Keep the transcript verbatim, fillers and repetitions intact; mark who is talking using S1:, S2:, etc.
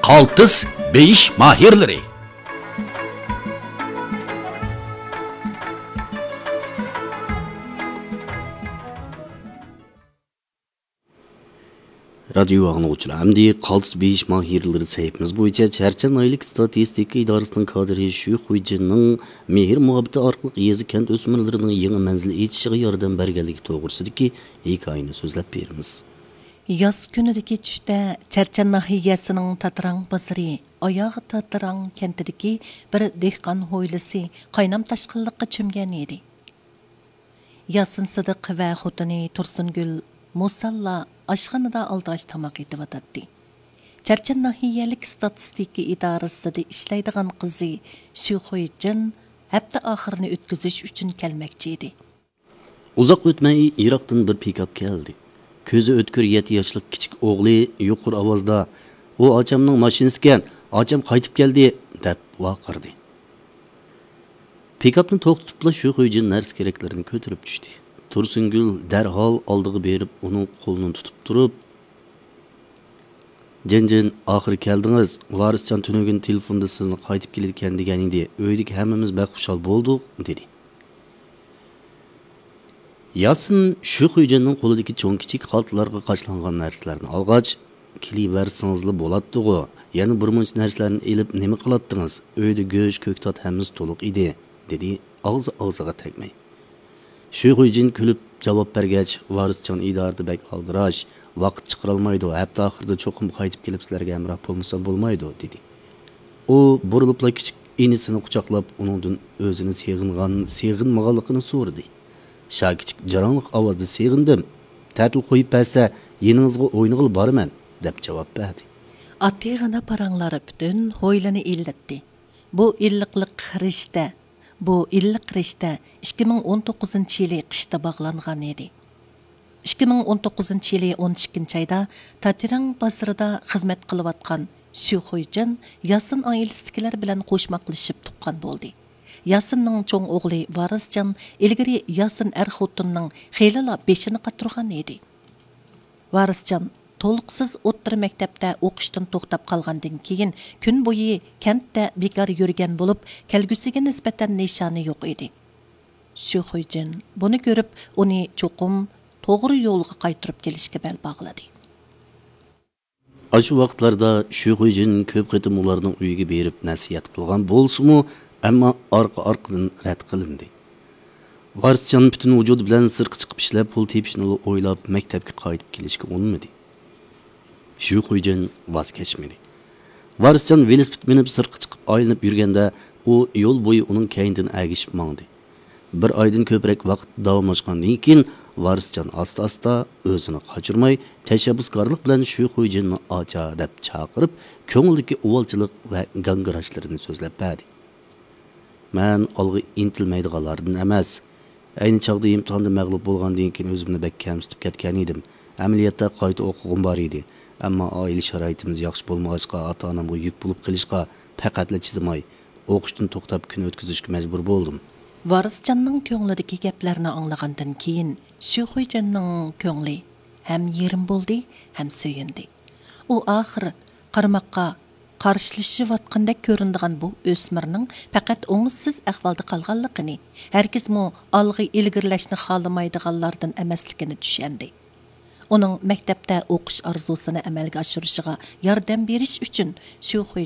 S1: Kaltis beyiş mahirleri. Radyo anlıqçılar, әмді қалтыс бейіш mahirleri sayfımız boyunca Çerçen aylık statistika idarasının kadri şu Xuyjinning mehir muhabbeti arqılıq yezi kent ösmürlerinin yeni menzil etişiğe yardım bergenligi toğırsidiki hikayeni sözlep berimiz.
S2: Yaz günüdeki düşte Çerçen nahiyasının tatıran bazırı, ayağı tatıran kentideki bir dehqan hoylisi qaynam taşqıllıqqa çömgen edi. Yasin Sıdık ve xotini Tursungül Musalla aşxanada aldaş tamaq etib atadi. Çerçen nahiyalik statistika idarasida ishlaydigan qizi shu Xuyjin hafta oxirini o'tkazish uchun kelmoqchi edi.
S1: Uzaq o'tmay Iroqdan bir pikap keldi. Ko'zi o'tkir yetti yoshli kichik o'g'li yuqur ovozda "O achamning mashinasi ekan, acham qaytib keldi" deb vaqirdi. Pikapni to'xtatibla shu Xuyjin narsa keraklarini ko'tarib tushdi. Tursungül derhal aldığı berip onun kolunu tutup durup "Jin-jin, ahir keldiniz. Variscan tünögün telefonda sizni qaytib keladigan deganingda öydük hammamiz baxushal boldik" dedi. Yasin shu Xuyjinning qo'lidagi cho'ng kichik xaltalarga qachlangan narsalarni olg'ach, "Kelibersingizli bo'ladi-ku. Yana bir muncha narsalarni elib nima qilatdingiz? Uyda go'sht, ko'ktat hammasi to'liq edi" dedi og'zi og'ziga tegmay. Shu Xuyjin kulib javob bergach, Varisjon idorada bek aldirash, vaqt chiqarolmaydi, hafta oxirida cho'qim qaytib kelib sizlarga hamroh bo'lmasa bo'lmaydi dedi. U burilibla kichik inisini quchoqlab, uningdan o'zini seg'ingan, seg'inmaganligini so'radi. Sha kichik jaranliq ovozda "Seg'indim. Ta'til qo'yib bersa, yeningizga o'ynag'il boraman" deb javob berdi.
S2: Attig'ina paranglari butun hoylani illatdi. Bu illiqliq rishta Bu illiq rishta ikki ming o'n to'qqizinchi yili qishda bog'langan edi. ikki ming o'n to'qqizinchi yili o'n ikkinchi oyda Tatirang bozorida xizmat qilayotgan shu Xuyjin Yasin oilasidagilar bilan qo'shmoqlashib tuqqan bo'ldi. Yasinning cho'ng o'g'li Varisjon ilgari Yasin er xotinning xeyla beshini qaturgan edi. Varisjon to'liqsiz o'ttir maktabda o'qishdan to'xtab qolgandan keyin kun bo'yi kentda bekor yurgan bo'lib, kelgusiga nisbatan nishoni yo'q edi. Shu Xuyjin buni ko'rib, uni cho'qim to'g'ri yo'lga qaytarib kelishga bel bog'ladi.
S1: Aşı vaqtlarda shu Xuyjin ko'p qitim ularning uyiga berib nasihat qilgan bo'lsa-mu, ammo orqa-orqadan rad qilindi. Varisjon butun vujudi bilan sirqi chiqib ishlab pul tepishni o'ylab maktabga qaytib kelishga urinmadi. Shu Xuyjin vaz kechmadi. Varisjon velosiped minib sirqi chiqib aylanib yurganda, u yo'l bo'yi uning keynidan agishib mangdi. Bir oydan ko'proq vaqt davomlashgandan keyin Varisjon asta-asta o'zini qochirmay, tashabbuskorlik bilan shu Xuyjinni "Acha" deb chaqirib, ko'ngildagi uvolchilik va gangirashlarini so'zlab berdi. "Men olg'a intilmaydiganlardan emas. Ayni chaqda imtihonda mag'lub bo'lgandan keyin o'zimni bek kamsitib ketgan edim. Amaliyotda qayta o'qig'im bor edi. Ammo oila sharoitimiz yaxshi bo'lmag'achqa, ota-onamga yuk bo'lib qilishga faqatla chidamay, o'qishdan to'xtab kun o'tkazishga majbur bo'ldim."
S2: Varisjonning ko'nglidagi gaplarni anglagandan keyin shu Xuyjinning ko'ngli ham yerim bo'ldi, ham suyundi. U oxir qarmoqqa qarshilashayotgandek ko'rinadigan bu o'smirning faqat o'ngsiz ahvolda qolganligini, hargizmi olg'a ilgirlashni xohlamaydiganlardan emasligini tushundi. Uning maktabda o'qish orzusini amalga oshirishiga yordam berish uchun shu